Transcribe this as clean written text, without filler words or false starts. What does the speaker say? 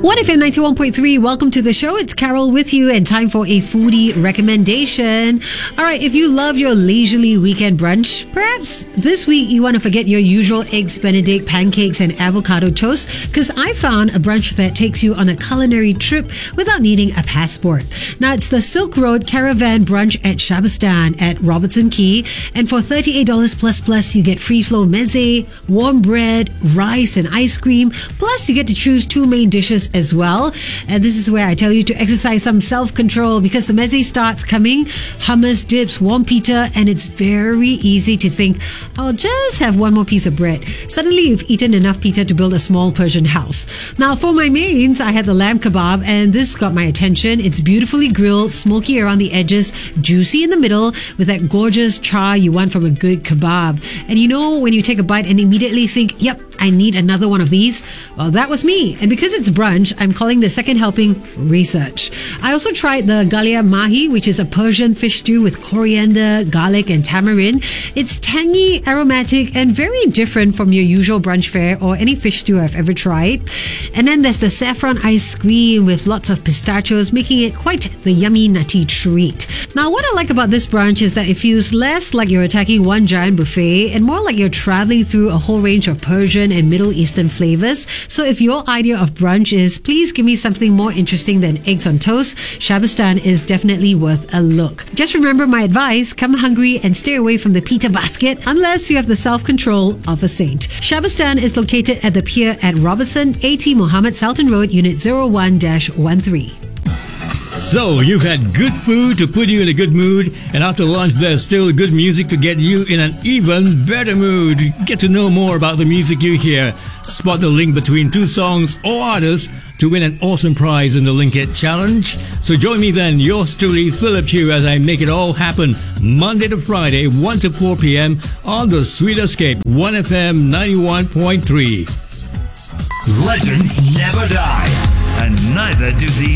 1FM 91.3, welcome to the show. It's Carol with you and time for a foodie recommendation. Alright, if you love your leisurely weekend brunch, perhaps this week you want to forget your usual eggs benedict, pancakes and avocado toast, because I found a brunch that takes you on a culinary trip without needing a passport. Now it's the Silk Road Caravan Brunch at Shabistan at Robertson Quay, and for $38 plus you get free flow meze, warm bread, rice and ice cream, plus you get to choose two main dishes as well. And this is where I tell you to exercise some self-control, because the meze starts coming, hummus, dips, warm pita, and it's very easy to think, I'll just have one more piece of bread. Suddenly you've eaten enough pita to build a small Persian house. Now for my mains, I had the lamb kebab, and this got my attention. It's beautifully grilled, smoky around the edges, juicy in the middle, with that gorgeous char you want from a good kebab. And you know when you take a bite and immediately think, yep, I need another one of these? Well, that was me. And because it's brunch, I'm calling the second helping research. I also tried the Galia Mahi, which is a Persian fish stew with coriander, garlic and tamarind. It's tangy, aromatic and very different from your usual brunch fare or any fish stew I've ever tried. And then there's the saffron ice cream with lots of pistachios, making it quite the yummy nutty treat. Now, what I like about this brunch is that it feels less like you're attacking one giant buffet and more like you're traveling through a whole range of Persian and Middle Eastern flavors. So if your idea of brunch is please give me something more interesting than eggs on toast, Shabistan is definitely worth a look. Just remember my advice, come hungry and stay away from the pita basket unless you have the self-control of a saint. Shabistan is located at the pier at Robertson, 80 Mohammed Sultan Road, Unit 01-13. So, you've had good food to put you in a good mood, and after lunch there's still good music to get you in an even better mood. Get to know more about the music you hear. Spot the link between two songs or artists to win an awesome prize in the Link It Challenge. So join me then, yours truly, Philip Chew, as I make it all happen Monday to Friday, 1 to 4 p.m. on the Sweet Escape, 1FM 91.3. Legends never die, and neither do these